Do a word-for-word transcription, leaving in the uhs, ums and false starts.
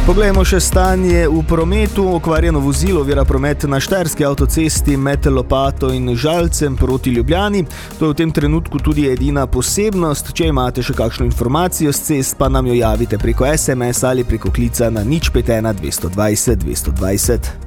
Poglejmo še stanje v prometu. Okvarjeno vozilo ovira promet na štajerski avtocesti med Lopato in Žalcem proti Ljubljani. To je v tem trenutku tudi edina posebnost. Če imate še kakšno informacijo s cest, pa nam jo javite preko es em es ali preko klica na nič pet ena dvesto dvajset dvesto dvajset.